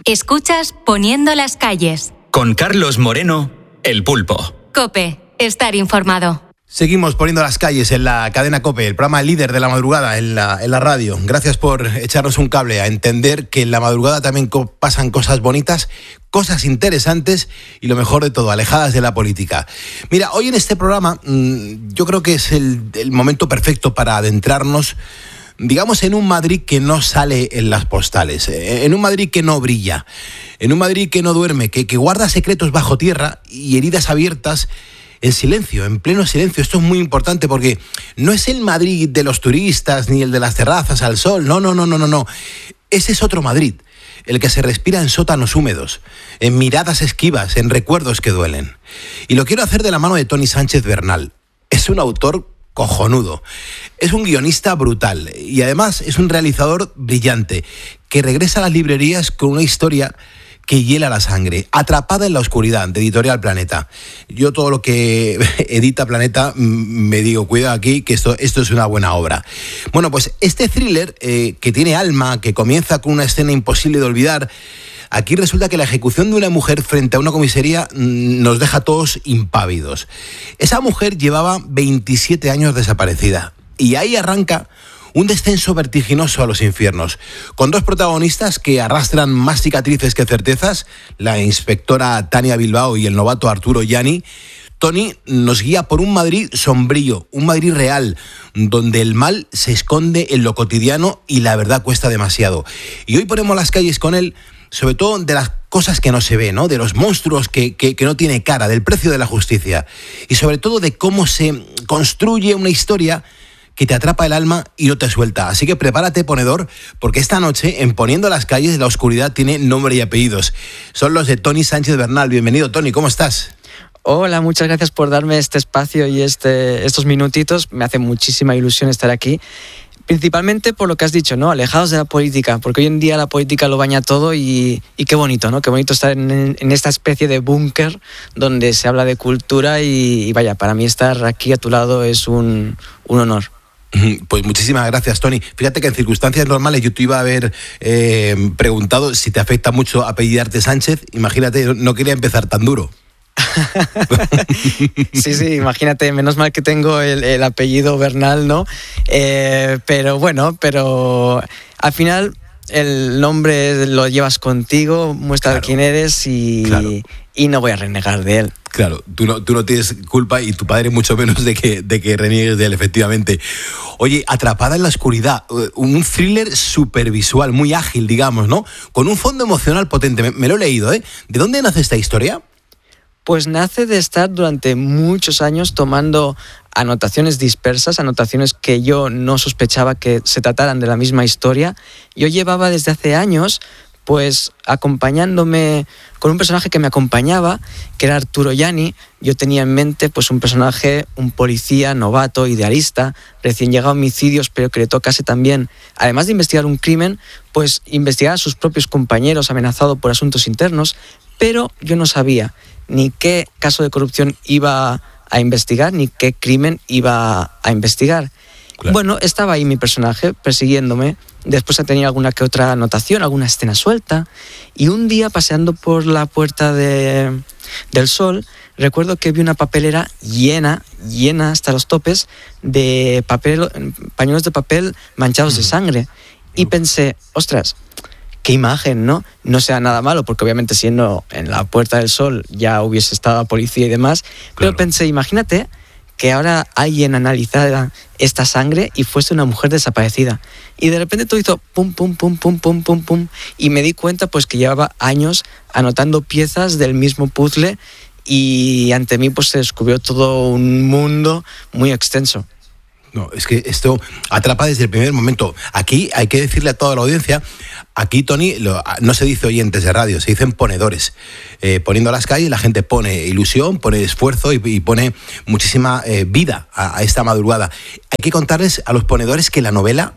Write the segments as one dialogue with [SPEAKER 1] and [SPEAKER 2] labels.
[SPEAKER 1] Escuchas Poniendo las calles.
[SPEAKER 2] Con Carlos Moreno, El Pulpo.
[SPEAKER 1] COPE, estar informado.
[SPEAKER 3] Seguimos poniendo las calles en la cadena COPE, el programa líder de la madrugada en la radio. Gracias por echarnos un cable a entender que en la madrugada también pasan cosas bonitas, cosas interesantes y lo mejor de todo, alejadas de la política. Mira, hoy en este programa yo creo que es el momento perfecto para adentrarnos, digamos, en un Madrid que no sale en las postales, en un Madrid que no brilla, en un Madrid que no duerme, que guarda secretos bajo tierra y heridas abiertas en silencio, en pleno silencio. Esto es muy importante porque no es el Madrid de los turistas ni el de las terrazas al sol, no. Ese es otro Madrid, el que se respira en sótanos húmedos, en miradas esquivas, en recuerdos que duelen. Y lo quiero hacer de la mano de Toni Sánchez Bernal. Es un autor cojonudo, es un guionista brutal y además es un realizador brillante que regresa a las librerías con una historia que hiela la sangre. Atrapada en la oscuridad, de Editorial Planeta. Yo todo lo que edita Planeta me digo, cuidado aquí, que esto es una buena obra. Bueno, pues este thriller que tiene alma, que comienza con una escena imposible de olvidar, aquí resulta que la ejecución de una mujer frente a una comisaría nos deja a todos impávidos. Esa mujer llevaba 27 años desaparecida y ahí arranca un descenso vertiginoso a los infiernos, con dos protagonistas que arrastran más cicatrices que certezas, la inspectora Tania Bilbao y el novato Arturo Yanni. Toni nos guía por un Madrid sombrío, un Madrid real, donde el mal se esconde en lo cotidiano y la verdad cuesta demasiado. Y hoy ponemos las calles con él, sobre todo de las cosas que no se ven, ¿no? De los monstruos que no tiene cara, del precio de la justicia y sobre todo de cómo se construye una historia que te atrapa el alma y no te suelta. Así que prepárate, ponedor, porque esta noche, en Poniendo las calles, la oscuridad tiene nombre y apellidos. Son los de Toni Sánchez Bernal. Bienvenido, Toni, ¿cómo estás?
[SPEAKER 4] Hola, muchas gracias por darme este espacio y estos minutitos. Me hace muchísima ilusión estar aquí. Principalmente por lo que has dicho, ¿no? Alejados de la política, porque hoy en día la política lo baña todo y qué bonito, ¿no? Qué bonito estar en esta especie de búnker donde se habla de cultura y vaya, para mí estar aquí a tu lado es un honor.
[SPEAKER 3] Pues muchísimas gracias, Toni. Fíjate que en circunstancias normales yo te iba a haber preguntado si te afecta mucho apellidarte Sánchez. Imagínate, no quería empezar tan duro.
[SPEAKER 4] Sí, imagínate, menos mal que tengo el apellido Bernal, ¿no? Pero al final el nombre lo llevas contigo, muestra claro quién eres y no voy a renegar de él.
[SPEAKER 3] Claro, tú no tienes culpa y tu padre mucho menos de que reniegues de él, efectivamente. Oye, Atrapada en la oscuridad, un thriller supervisual, muy ágil, digamos, ¿no? Con un fondo emocional potente. Me lo he leído, ¿eh? ¿De dónde nace esta historia?
[SPEAKER 4] Pues nace de estar durante muchos años tomando anotaciones dispersas, anotaciones que yo no sospechaba que se trataran de la misma historia. Yo llevaba desde hace años pues acompañándome con un personaje que me acompañaba, que era Arturo Yanni. Yo tenía en mente pues un personaje, un policía novato, idealista, recién llegado a homicidios, pero que le tocase también, además de investigar un crimen, pues investigar a sus propios compañeros amenazados por asuntos internos, pero yo no sabía ni qué caso de corrupción iba a investigar, ni qué crimen iba a investigar. Claro. Bueno, estaba ahí mi personaje persiguiéndome. Después tenía alguna que otra anotación, alguna escena suelta. Y un día, paseando por la Puerta del Sol, recuerdo que vi una papelera llena hasta los topes de pañuelos de papel manchados de sangre. Y pensé, ostras, qué imagen, ¿no? No sea nada malo, porque obviamente siendo en la Puerta del Sol ya hubiese estado la policía y demás. Claro. Pero pensé, imagínate que ahora alguien analizara esta sangre y fuese una mujer desaparecida. Y de repente todo hizo pum, pum, pum, pum, pum, pum, pum. Y me di cuenta pues que llevaba años anotando piezas del mismo puzzle y ante mí pues se descubrió todo un mundo muy extenso.
[SPEAKER 3] No, es que esto atrapa desde el primer momento. Aquí hay que decirle a toda la audiencia, aquí, Toni, no se dice oyentes de radio, se dicen ponedores. Poniendo las calles, la gente pone ilusión, pone esfuerzo y pone muchísima vida a esta madrugada. Hay que contarles a los ponedores que la novela,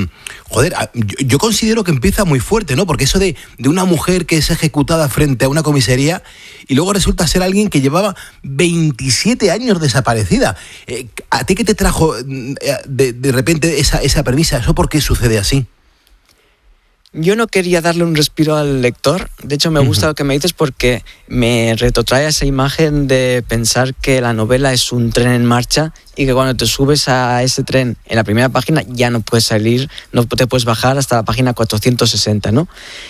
[SPEAKER 3] yo considero que empieza muy fuerte, ¿no? Porque eso de una mujer que es ejecutada frente a una comisaría y luego resulta ser alguien que llevaba 27 años desaparecida. ¿A ti qué te trajo de repente esa premisa? ¿Eso por qué sucede así?
[SPEAKER 4] Yo no quería darle un respiro al lector. De hecho, me gusta lo que me dices porque me retrotrae a esa imagen de pensar que la novela es un tren en marcha y que cuando te subes a ese tren en la primera página ya no puedes salir, no te puedes bajar hasta la página 460, ¿no?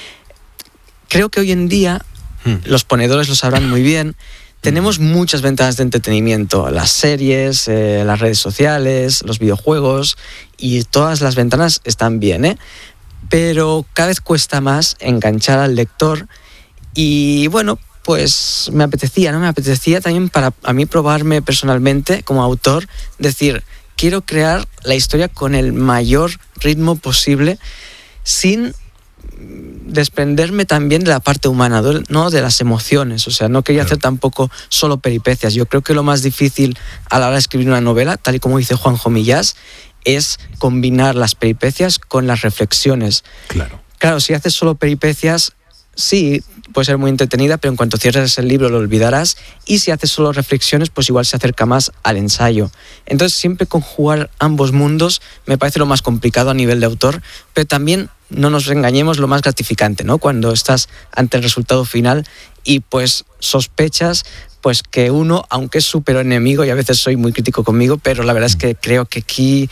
[SPEAKER 4] Creo que hoy en día, los ponedores lo sabrán muy bien, tenemos muchas ventanas de entretenimiento, las series, las redes sociales, los videojuegos, y todas las ventanas están bien, ¿eh? Pero cada vez cuesta más enganchar al lector y bueno, pues me apetecía también para a mí probarme personalmente como autor, decir, quiero crear la historia con el mayor ritmo posible sin desprenderme también de la parte humana, ¿no? De las emociones. O sea, no quería hacer tampoco solo peripecias. Yo creo que lo más difícil a la hora de escribir una novela, tal y como dice Juanjo Millás, es combinar las peripecias con las reflexiones. Claro, si haces solo peripecias, sí, puede ser muy entretenida, pero en cuanto cierres el libro lo olvidarás, y si haces solo reflexiones, pues igual se acerca más al ensayo. Entonces, siempre conjugar ambos mundos me parece lo más complicado a nivel de autor, pero también, no nos engañemos, lo más gratificante, ¿no? Cuando estás ante el resultado final y pues sospechas pues que uno, aunque es súper enemigo, y a veces soy muy crítico conmigo, pero la verdad es que creo que aquí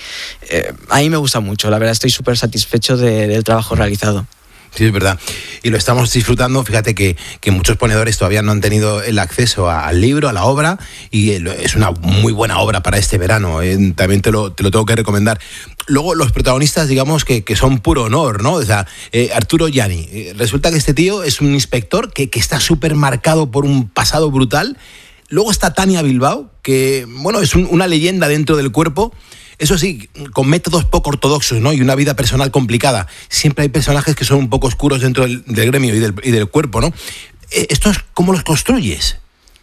[SPEAKER 4] a mí me gusta mucho, la verdad estoy súper satisfecho del trabajo realizado.
[SPEAKER 3] Sí, es verdad. Y lo estamos disfrutando. Fíjate que muchos ponedores todavía no han tenido el acceso al libro, a la obra, y es una muy buena obra para este verano. También te lo tengo que recomendar. Luego, los protagonistas, digamos que son puro honor, ¿no? O sea, Arturo Gianni. Resulta que este tío es un inspector que está súper marcado por un pasado brutal. Luego está Tania Bilbao, que, bueno, es una leyenda dentro del cuerpo. Eso sí, con métodos poco ortodoxos, ¿no? Y una vida personal complicada. Siempre hay personajes que son un poco oscuros dentro del gremio y del cuerpo, ¿no? ¿Estos cómo los construyes?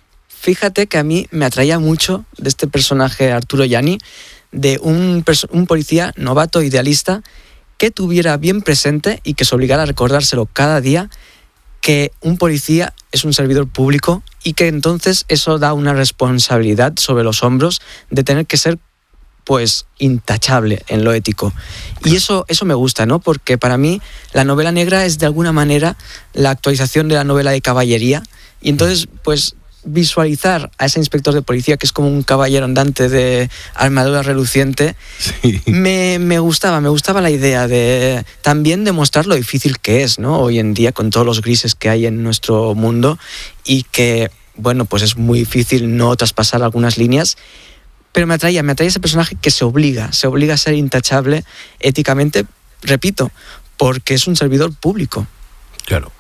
[SPEAKER 4] Fíjate que a mí me atraía mucho de este personaje Arturo Gianni, de un policía novato idealista que tuviera bien presente y que se obligara a recordárselo cada día que un policía es un servidor público y que entonces eso da una responsabilidad sobre los hombros de tener que ser pues intachable en lo ético. Y eso me gusta, ¿no? Porque para mí la novela negra es de alguna manera la actualización de la novela de caballería, y entonces pues visualizar a ese inspector de policía que es como un caballero andante de armadura reluciente, sí. me gustaba la idea de también demostrar lo difícil que es, ¿no? Hoy en día, con todos los grises que hay en nuestro mundo, y que, bueno, pues es muy difícil no traspasar algunas líneas. Pero me atraía ese personaje que se obliga a ser intachable éticamente, repito, porque es un servidor público. Claro.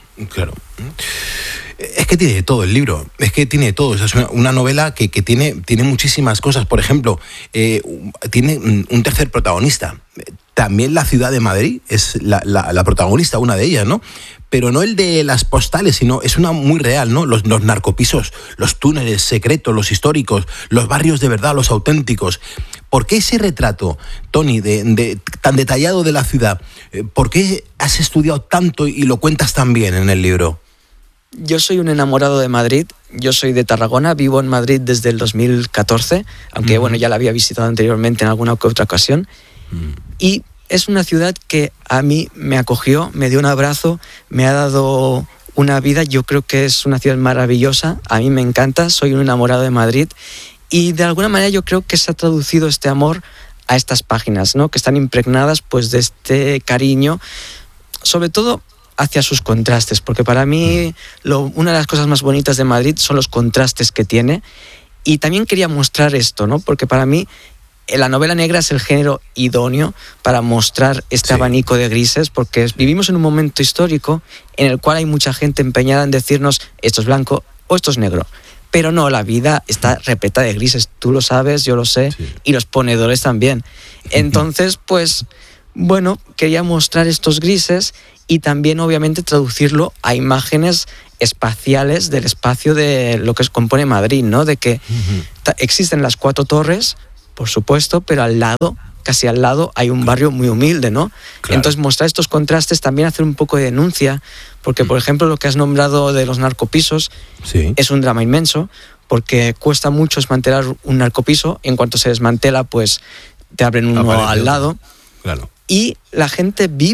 [SPEAKER 3] Es que tiene de todo el libro, es todo. Es una novela que tiene muchísimas cosas. Por ejemplo, tiene un tercer protagonista. También la ciudad de Madrid es la protagonista, una de ellas, ¿no? Pero no el de las postales, sino es una muy real, ¿no? Los narcopisos, los túneles secretos, los históricos, los barrios de verdad, los auténticos. ¿Por qué ese retrato, Toni, tan detallado de la ciudad? ¿Por qué has estudiado tanto y lo cuentas tan bien en el libro?
[SPEAKER 4] Yo soy un enamorado de Madrid, yo soy de Tarragona, vivo en Madrid desde el 2014, aunque bueno, ya la había visitado anteriormente en alguna que otra ocasión, y es una ciudad que a mí me acogió, me dio un abrazo, me ha dado una vida. Yo creo que es una ciudad maravillosa, a mí me encanta, soy un enamorado de Madrid, y de alguna manera yo creo que se ha traducido este amor a estas páginas, ¿no? Que están impregnadas pues de este cariño, sobre todo hacia sus contrastes, porque para mí una de las cosas más bonitas de Madrid son los contrastes que tiene, y también quería mostrar esto, ¿no? Porque para mí la novela negra es el género idóneo para mostrar este abanico de grises, porque vivimos en un momento histórico en el cual hay mucha gente empeñada en decirnos esto es blanco o esto es negro. Pero no, la vida está repleta de grises, tú lo sabes, yo lo sé, y los ponedores también. Entonces, pues, bueno, quería mostrar estos grises y también, obviamente, traducirlo a imágenes espaciales del espacio de lo que compone Madrid, ¿no? De que existen las 4 torres, por supuesto, pero casi al lado, hay un barrio muy humilde, ¿no? Claro. Entonces, mostrar estos contrastes, también hacer un poco de denuncia, porque, por ejemplo, lo que has nombrado de los narcopisos es un drama inmenso, porque cuesta mucho desmantelar un narcopiso, en cuanto se desmantela, pues te abren uno al lado. Claro. Y la gente vive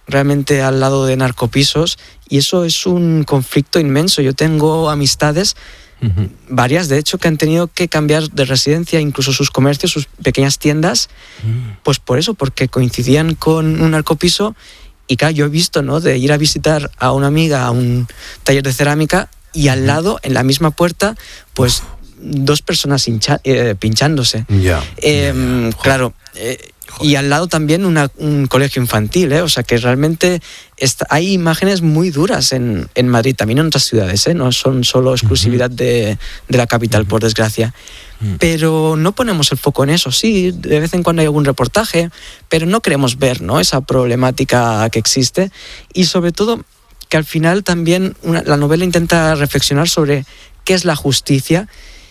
[SPEAKER 4] realmente al lado de narcopisos, y eso es un conflicto inmenso. Yo tengo amistades, varias de hecho, que han tenido que cambiar de residencia, incluso sus comercios, sus pequeñas tiendas, pues por eso, porque coincidían con un narcopiso. Y claro, yo he visto, ¿no?, de ir a visitar a una amiga a un taller de cerámica y al lado, en la misma puerta, pues 2 personas pinchándose. Claro, y al lado también un colegio infantil, o sea que realmente hay imágenes muy duras en Madrid, también en otras ciudades, no son solo exclusividad de la capital, por desgracia. Pero no ponemos el foco en eso. Sí, de vez en cuando hay algún reportaje, pero no queremos ver, ¿no?, esa problemática que existe. Y sobre todo que al final también la novela intenta reflexionar sobre qué es la justicia.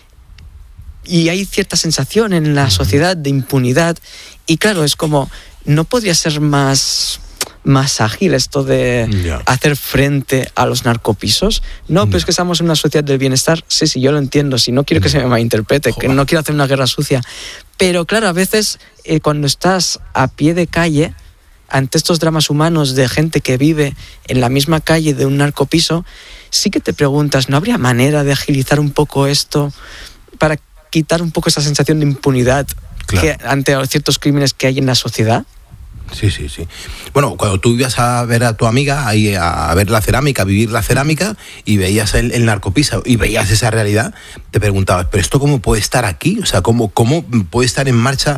[SPEAKER 4] Y hay cierta sensación en la sociedad de impunidad. Y claro, es como, no podría ser más ágil esto de hacer frente a los narcopisos. No, pero es que estamos en una sociedad del bienestar. Sí, yo lo entiendo. Si no quiero que se me malinterprete, que no quiero hacer una guerra sucia. Pero claro, a veces cuando estás a pie de calle, ante estos dramas humanos de gente que vive en la misma calle de un narcopiso, sí que te preguntas, ¿no habría manera de agilizar un poco esto para quitar un poco esa sensación de impunidad ante ciertos crímenes que hay en la sociedad?
[SPEAKER 3] Sí. Bueno, cuando tú ibas a ver a tu amiga, ahí a ver la cerámica, a vivir la cerámica, y veías el narcopiso y veías esa realidad, te preguntabas, ¿pero esto cómo puede estar aquí? O sea, ¿cómo puede estar en marcha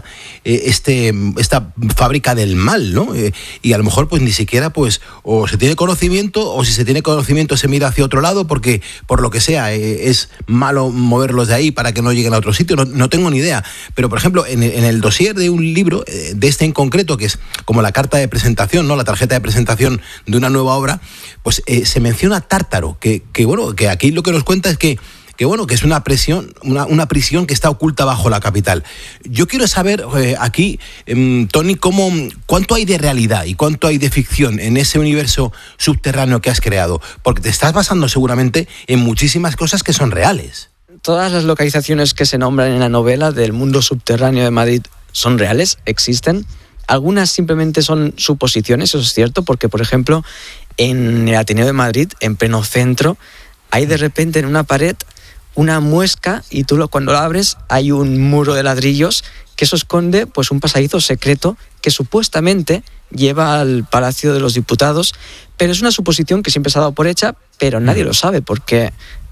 [SPEAKER 3] esta fábrica del mal, ¿no? Y a lo mejor pues ni siquiera pues o se tiene conocimiento, o si se tiene conocimiento se mira hacia otro lado porque por lo que sea es malo moverlos de ahí para que no lleguen a otro sitio. No tengo ni idea. Pero por ejemplo, en el dossier de un libro, de este en concreto, que es como la carta de presentación, ¿no?, la tarjeta de presentación de una nueva obra, pues se menciona Tártaro, que aquí lo que nos cuenta es que es una prisión que está oculta bajo la capital. Yo quiero saber aquí, Toni, cuánto hay de realidad y cuánto hay de ficción en ese universo subterráneo que has creado, porque te estás basando seguramente en muchísimas cosas que son reales.
[SPEAKER 4] Todas las localizaciones que se nombran en la novela del mundo subterráneo de Madrid son reales, existen. Algunas simplemente son suposiciones, eso es cierto, porque, por ejemplo, en el Ateneo de Madrid, en pleno centro, hay de repente en una pared una muesca y cuando la abres hay un muro de ladrillos que eso esconde pues un pasadizo secreto que supuestamente lleva al Palacio de los Diputados, pero es una suposición que siempre se ha dado por hecha, pero nadie lo sabe porque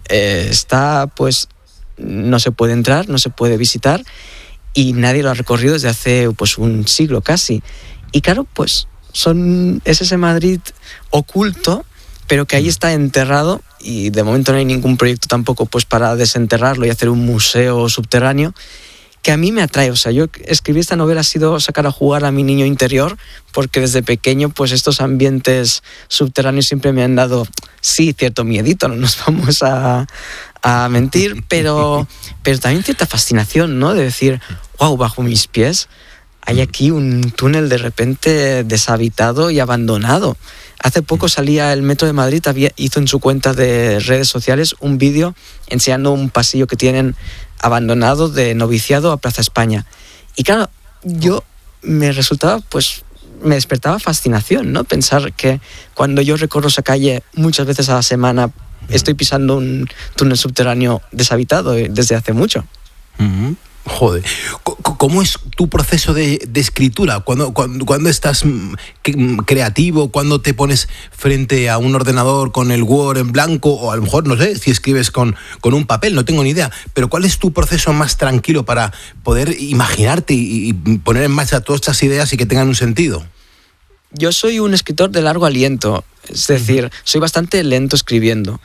[SPEAKER 4] no se puede entrar, no se puede visitar, y nadie lo ha recorrido desde hace pues un siglo casi. Y claro, pues es ese Madrid oculto, pero que ahí está enterrado, y de momento no hay ningún proyecto tampoco pues para desenterrarlo y hacer un museo subterráneo, que a mí me atrae. O sea, yo escribí esta novela ha sido sacar a jugar a mi niño interior, porque desde pequeño pues estos ambientes subterráneos siempre me han dado, sí, cierto miedito, no nos vamos a mentir, pero también cierta fascinación, ¿no? De decir, wow, bajo mis pies hay aquí un túnel de repente deshabitado y abandonado. Hace poco salía el Metro de Madrid, hizo en su cuenta de redes sociales un vídeo enseñando un pasillo que tienen abandonado de Noviciado a Plaza España. Y claro, me despertaba fascinación, ¿no? Pensar que cuando yo recorro esa calle muchas veces a la semana estoy pisando un túnel subterráneo deshabitado desde hace mucho.
[SPEAKER 3] Joder, ¿cómo es tu proceso de escritura? ¿Cuándo estás creativo? ¿Cuándo te pones frente a un ordenador con el Word en blanco? O a lo mejor, no sé, si escribes con un papel, no tengo ni idea. Pero ¿cuál es tu proceso más tranquilo para poder imaginarte y poner en marcha todas estas ideas y que tengan un sentido? Yo
[SPEAKER 4] soy un escritor de largo aliento, es decir, soy bastante lento escribiendo.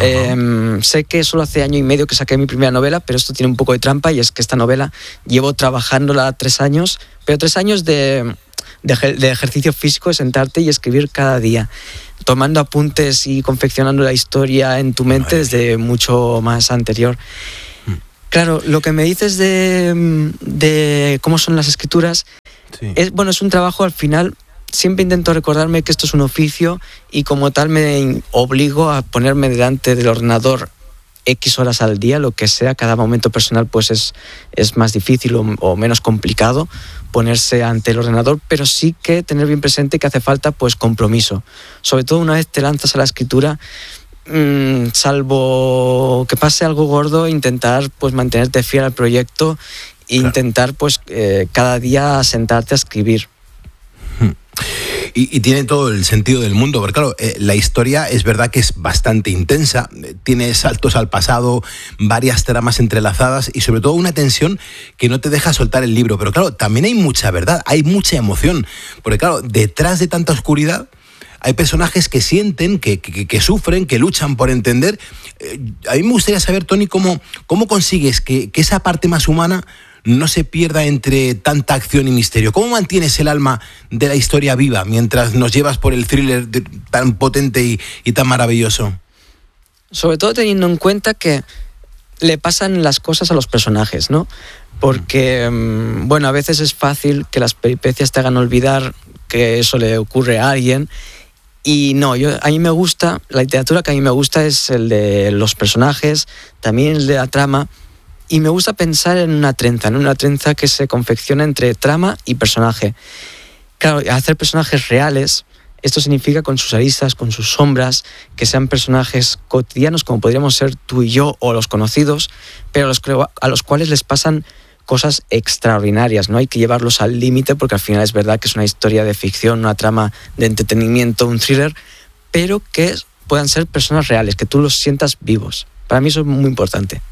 [SPEAKER 4] Sé que solo hace 1 año y medio que saqué mi primera novela, pero esto tiene un poco de trampa, y es que esta novela llevo trabajándola 3 años, pero 3 años de ejercicio físico, de sentarte y escribir cada día, tomando apuntes y confeccionando la historia en tu mente desde mucho más anterior. Claro, lo que me dices de cómo son las escrituras, es un trabajo al final. Siempre intento recordarme que esto es un oficio, y como tal me obligo a ponerme delante del ordenador X horas al día, lo que sea, cada momento personal pues es más difícil o menos complicado ponerse ante el ordenador, pero sí que tener bien presente que hace falta pues compromiso. Sobre todo una vez te lanzas a la escritura, salvo que pase algo gordo, intentar pues mantenerte fiel al proyecto e intentar pues cada día sentarte a escribir.
[SPEAKER 3] Y tiene todo el sentido del mundo, porque claro, la historia es verdad que es bastante intensa, tiene saltos al pasado, varias tramas entrelazadas y sobre todo una tensión que no te deja soltar el libro. Pero claro, también hay mucha verdad, hay mucha emoción, porque claro, detrás de tanta oscuridad hay personajes que sienten, que sufren, que luchan por entender. A mí me gustaría saber, Tony, cómo consigues que esa parte más humana no se pierda entre tanta acción y misterio. ¿Cómo mantienes el alma de la historia viva mientras nos llevas por el thriller tan potente y tan maravilloso?
[SPEAKER 4] Sobre todo teniendo en cuenta que le pasan las cosas a los personajes, ¿no? Porque, bueno, a veces es fácil que las peripecias te hagan olvidar que eso le ocurre a alguien. Y no, a mí me gusta, la literatura que a mí me gusta es el de los personajes, también el de la trama. Y me gusta pensar en una trenza que se confecciona entre trama y personaje. Claro, hacer personajes reales, esto significa con sus aristas, con sus sombras, que sean personajes cotidianos como podríamos ser tú y yo o los conocidos, pero a los cuales les pasan cosas extraordinarias, ¿no? Hay que llevarlos al límite porque al final es verdad que es una historia de ficción, una trama de entretenimiento, un thriller, pero que puedan ser personas reales, que tú los sientas vivos. Para mí eso es muy importante.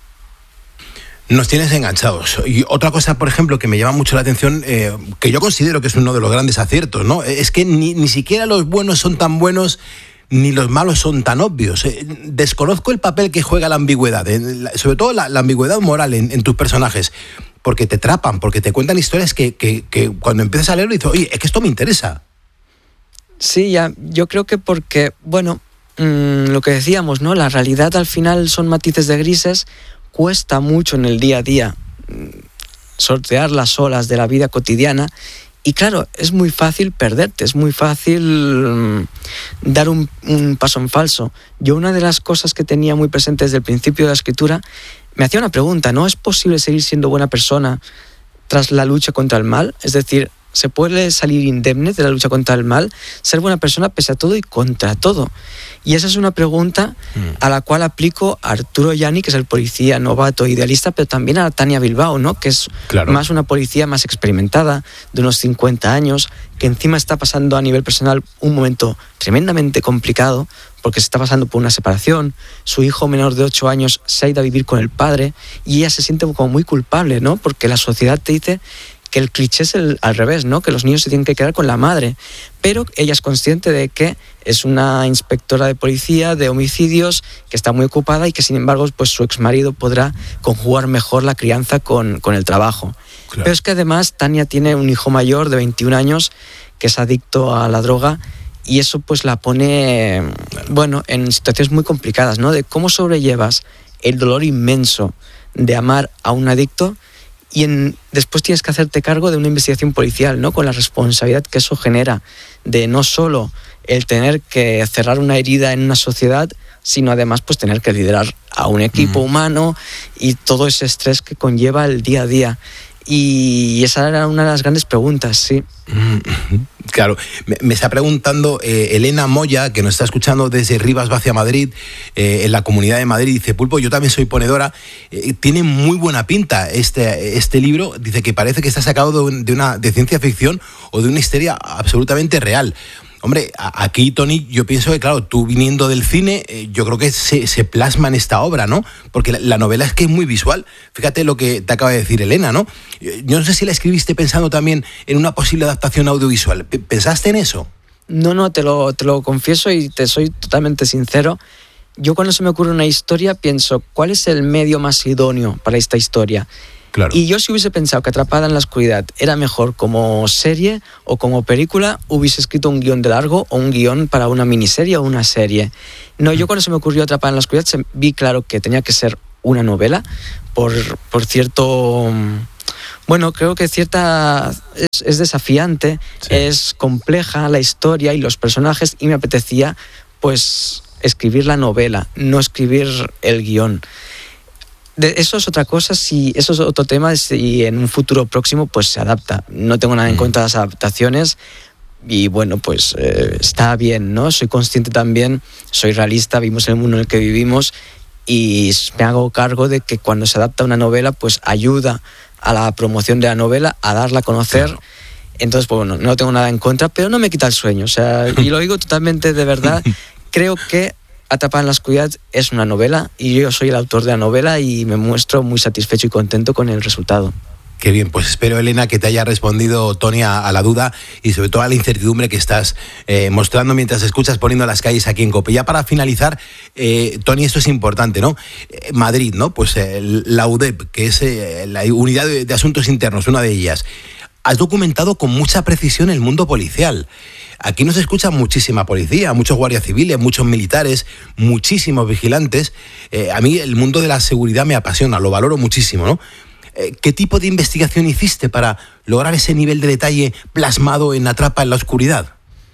[SPEAKER 3] Nos tienes enganchados. Y otra cosa, por ejemplo, que me llama mucho la atención, que yo considero que es uno de los grandes aciertos, ¿no? Es que ni siquiera los buenos son tan buenos, ni los malos son tan obvios. Desconozco el papel que juega la ambigüedad, sobre todo la ambigüedad moral en tus personajes, porque te atrapan, porque te cuentan historias que cuando empiezas a leerlo dices, oye, es que esto me interesa.
[SPEAKER 4] Sí, yo creo que porque, bueno, lo que decíamos, ¿no? La realidad al final son matices de grises. Cuesta mucho en el día a día sortear las olas de la vida cotidiana y claro, es muy fácil perderte, es muy fácil dar un paso en falso. Yo una de las cosas que tenía muy presente desde el principio de la escritura, me hacía una pregunta, ¿no es posible seguir siendo buena persona tras la lucha contra el mal? Es decir, ¿se puede salir indemne de la lucha contra el mal? Ser buena persona pese a todo y contra todo. Y esa es una pregunta a la cual aplico a Arturo Yanni, que es el policía novato idealista, pero también a Tania Bilbao, ¿no? Que es más una policía más experimentada, de unos 50 años, que encima está pasando a nivel personal un momento tremendamente complicado, porque se está pasando por una separación, su hijo menor de 8 años se ha ido a vivir con el padre y ella se siente como muy culpable, ¿no? Porque la sociedad te dice que el cliché es al revés, ¿no? Que los niños se tienen que quedar con la madre. Pero ella es consciente de que es una inspectora de policía, de homicidios, que está muy ocupada y que, sin embargo, pues su exmarido podrá conjugar mejor la crianza con el trabajo. Claro. Pero es que además Tania tiene un hijo mayor de 21 años que es adicto a la droga y eso pues la pone, bueno, en situaciones muy complicadas, ¿no? De cómo sobrellevas el dolor inmenso de amar a un adicto y después tienes que hacerte cargo de una investigación policial, ¿no? Con la responsabilidad que eso genera de no solo el tener que cerrar una herida en una sociedad, sino además pues tener que liderar a un equipo humano y todo ese estrés que conlleva el día a día. Y esa era una de las grandes preguntas, sí.
[SPEAKER 3] Claro, me está preguntando Elena Moya, que nos está escuchando desde Rivas Vacia, Madrid, en la Comunidad de Madrid, dice, Pulpo, yo también soy ponedora, tiene muy buena pinta este libro, dice que parece que está sacado de ciencia ficción o de una historia absolutamente real. Hombre, aquí, Tony, yo pienso que, claro, tú viniendo del cine, yo creo que se plasma en esta obra, ¿no? Porque la novela es que es muy visual. Fíjate lo que te acaba de decir Elena, ¿no? Yo no sé si la escribiste pensando también en una posible adaptación audiovisual. ¿Pensaste en eso?
[SPEAKER 4] No, te lo confieso y te soy totalmente sincero. Yo cuando se me ocurre una historia pienso, ¿cuál es el medio más idóneo para esta historia? Claro. Y yo si hubiese pensado que Atrapada en la oscuridad era mejor como serie o como película, hubiese escrito un guión de largo o un guión para una miniserie o una serie. No, yo cuando se me ocurrió Atrapada en la oscuridad vi claro que tenía que ser una novela por cierto... Bueno, creo que es desafiante, sí. Es compleja la historia y los personajes y me apetecía pues escribir la novela, no escribir el guión. Eso es otra cosa, eso es otro tema, si en un futuro próximo pues se adapta. No tengo nada en contra de las adaptaciones y bueno, pues está bien, ¿no? Soy consciente también, soy realista, vivimos en el mundo en el que vivimos y me hago cargo de que cuando se adapta una novela pues ayuda a la promoción de la novela, a darla a conocer. Claro. Entonces, pues bueno, no tengo nada en contra, pero no me quita el sueño, o sea, y lo digo totalmente de verdad. Creo que Atrapada en la oscuridad es una novela y yo soy el autor de la novela y me muestro muy satisfecho y contento con el resultado.
[SPEAKER 3] Qué bien, pues espero, Elena, que te haya respondido, Tony, a la duda y sobre todo a la incertidumbre que estás mostrando mientras escuchas Poniendo las calles aquí en COPE. Ya para finalizar, Tony, esto es importante, ¿no? Madrid, ¿no? Pues la UDEP, que es la Unidad de Asuntos Internos, una de ellas. Has documentado con mucha precisión el mundo policial. Aquí nos escucha muchísima policía, muchos guardias civiles, muchos militares, muchísimos vigilantes. A mí el mundo de la seguridad me apasiona, lo valoro muchísimo, ¿no? ¿Qué tipo de investigación hiciste para lograr ese nivel de detalle plasmado en Atrapa en la oscuridad?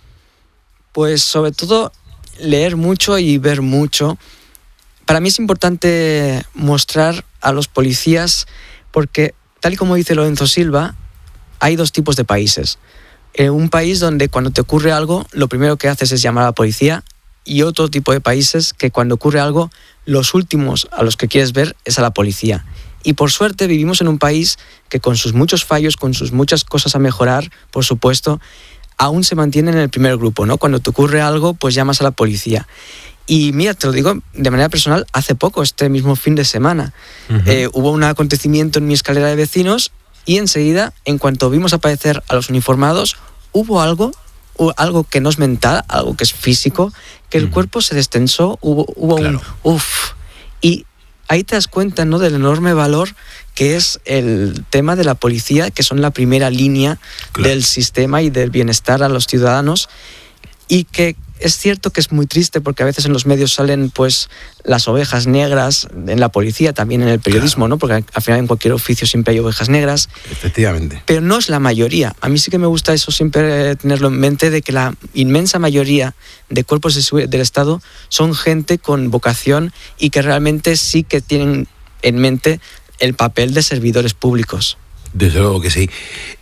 [SPEAKER 4] Pues sobre todo leer mucho y ver mucho. Para mí es importante mostrar a los policías porque, tal y como dice Lorenzo Silva, hay dos tipos de países. Un país donde cuando te ocurre algo, lo primero que haces es llamar a la policía, y otro tipo de países que cuando ocurre algo, los últimos a los que quieres ver es a la policía. Y por suerte vivimos en un país que con sus muchos fallos, con sus muchas cosas a mejorar, por supuesto, aún se mantiene en el primer grupo, ¿no? Cuando te ocurre algo, pues llamas a la policía. Y mira, te lo digo de manera personal, hace poco, este mismo fin de semana, hubo un acontecimiento en mi escalera de vecinos. Y enseguida, en cuanto vimos aparecer a los uniformados, hubo algo que no es mental, algo que es físico, que el cuerpo se destensó, hubo claro. Un uff. Y ahí te das cuenta, ¿no?, del enorme valor que es el tema de la policía, que son la primera línea del sistema y del bienestar a los ciudadanos. Y que es cierto que es muy triste porque a veces en los medios salen pues las ovejas negras, en la policía, también en el periodismo, ¿no? Porque al final en cualquier oficio siempre hay ovejas negras.
[SPEAKER 3] Efectivamente.
[SPEAKER 4] Pero no es la mayoría. A mí sí que me gusta eso siempre tenerlo en mente, de que la inmensa mayoría de cuerpos del Estado son gente con vocación y que realmente sí que tienen en mente el papel de servidores públicos.
[SPEAKER 3] Desde luego que sí.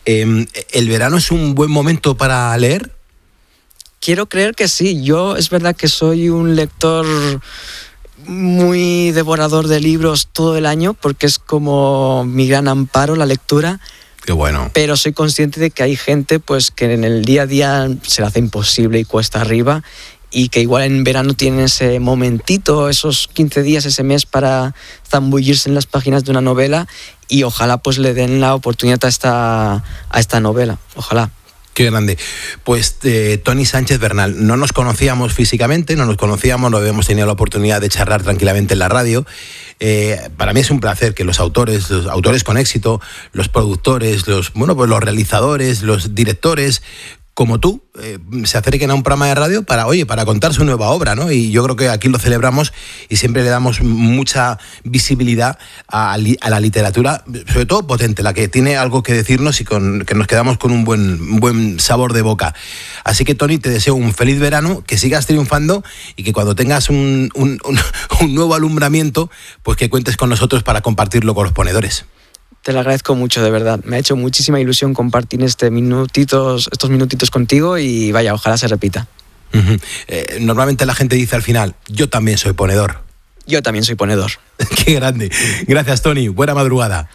[SPEAKER 3] ¿El verano es un buen momento para leer?
[SPEAKER 4] Quiero creer que sí. Yo es verdad que soy un lector muy devorador de libros todo el año porque es como mi gran amparo la lectura.
[SPEAKER 3] Qué bueno.
[SPEAKER 4] Pero soy consciente de que hay gente pues que en el día a día se le hace imposible y cuesta arriba y que igual en verano tienen ese momentito, esos 15 días, ese mes para zambullirse en las páginas de una novela y ojalá pues le den la oportunidad a esta novela. Ojalá.
[SPEAKER 3] Qué grande. Pues Tony Sánchez Bernal, no nos conocíamos físicamente, no habíamos tenido la oportunidad de charlar tranquilamente en la radio. Para mí es un placer que los autores con éxito, los productores, los realizadores, los directores, como tú, se acerquen a un programa de radio para contar su nueva obra, ¿no? Y yo creo que aquí lo celebramos y siempre le damos mucha visibilidad a la literatura, sobre todo potente, la que tiene algo que decirnos y que nos quedamos con un buen sabor de boca. Así que, Tony, te deseo un feliz verano, que sigas triunfando y que cuando tengas un nuevo alumbramiento, pues que cuentes con nosotros para compartirlo con los ponedores.
[SPEAKER 4] Te lo agradezco mucho, de verdad. Me ha hecho muchísima ilusión compartir estos minutitos contigo y vaya, ojalá se repita.
[SPEAKER 3] Normalmente la gente dice al final, yo también soy ponedor.
[SPEAKER 4] Yo también soy ponedor.
[SPEAKER 3] Qué grande. Gracias, Tony. Buena madrugada.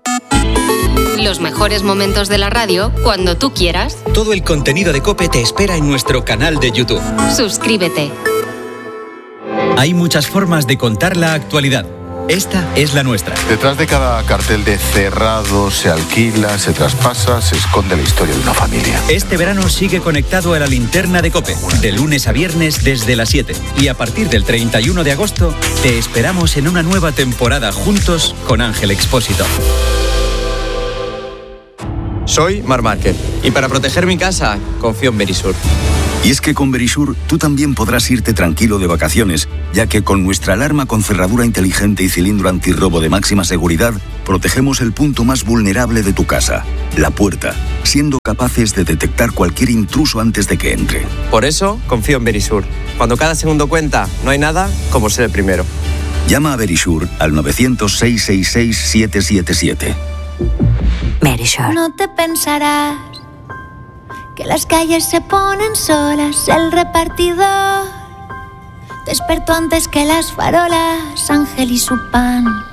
[SPEAKER 1] Los mejores momentos de la radio cuando tú quieras.
[SPEAKER 2] Todo el contenido de COPE te espera en nuestro canal de YouTube.
[SPEAKER 1] Suscríbete.
[SPEAKER 2] Hay muchas formas de contar la actualidad. Esta es la nuestra.
[SPEAKER 5] Detrás de cada cartel de cerrado, se alquila, se traspasa, se esconde la historia de una familia.
[SPEAKER 2] Este verano sigue conectado a la linterna de COPE, de lunes a viernes desde las 7. Y a partir del 31 de agosto, te esperamos en una nueva temporada juntos con Ángel Expósito.
[SPEAKER 6] Soy Marc Márquez y para proteger mi casa, confío en Verisur. Y es que con Verisure tú también podrás irte tranquilo de vacaciones, ya que con nuestra alarma con cerradura inteligente y cilindro antirrobo de máxima seguridad, protegemos el punto más vulnerable de tu casa, la puerta, siendo capaces de detectar cualquier intruso antes de que entre.
[SPEAKER 7] Por eso confío en Verisure. Cuando cada segundo cuenta, no hay nada como ser el primero.
[SPEAKER 6] Llama a Verisure al 900-666-777.
[SPEAKER 8] Verisure.
[SPEAKER 9] No te pensarás que las calles se ponen solas. El repartidor despertó antes que las farolas. Ángel y su pan